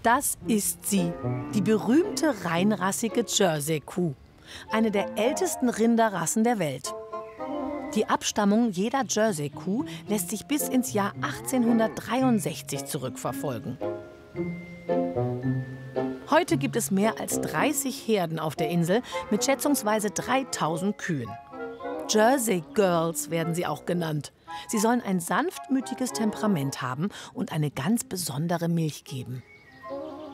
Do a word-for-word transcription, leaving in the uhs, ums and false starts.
Das ist sie, die berühmte reinrassige Jersey-Kuh. Eine der ältesten Rinderrassen der Welt. Die Abstammung jeder Jersey-Kuh lässt sich bis ins Jahr achtzehnhundertdreiundsechzig zurückverfolgen. Heute gibt es mehr als dreißig Herden auf der Insel mit schätzungsweise dreitausend Kühen. Jersey Girls werden sie auch genannt. Sie sollen ein sanftmütiges Temperament haben und eine ganz besondere Milch geben.